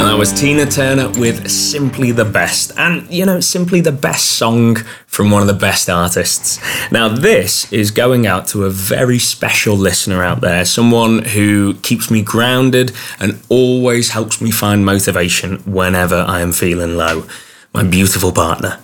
And that was Tina Turner with Simply the Best. And, you know, simply the best song from one of the best artists. Now, this is going out to a very special listener out there, someone who keeps me grounded and always helps me find motivation whenever I am feeling low. My beautiful partner,